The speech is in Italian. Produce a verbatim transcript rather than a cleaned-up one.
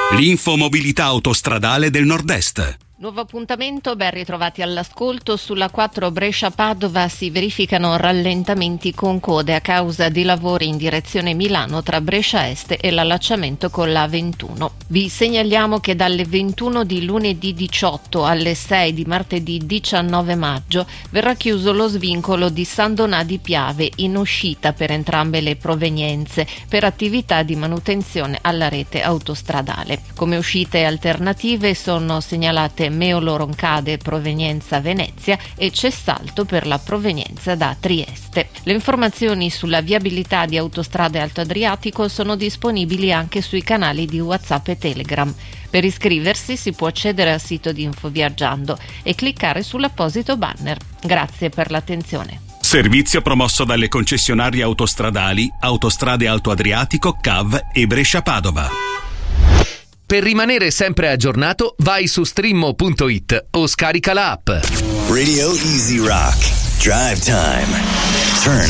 L'infomobilità autostradale del Nord-Est. Nuovo appuntamento, ben ritrovati all'ascolto. Sulla quattro Brescia-Padova si verificano rallentamenti con code a causa di lavori in direzione Milano tra Brescia Est e l'allacciamento con la ventuno. Vi segnaliamo che dalle ventuno di lunedì diciotto alle sei di martedì diciannove maggio verrà chiuso lo svincolo di San Donà di Piave in uscita per entrambe le provenienze per attività di manutenzione alla rete autostradale. Come uscite alternative sono segnalate Meolo-Roncade provenienza Venezia e Cessalto per la provenienza da Trieste. Le informazioni sulla viabilità di Autostrade Alto Adriatico sono disponibili anche sui canali di WhatsApp e Telegram. Per iscriversi si può accedere al sito di Infoviaggiando e cliccare sull'apposito banner. Grazie per l'attenzione. Servizio promosso dalle concessionarie autostradali Autostrade Alto Adriatico, C A V e Brescia-Padova. Per rimanere sempre aggiornato, vai su streammo punto it o scarica la app. Radio Easy Rock. Drive time. Turn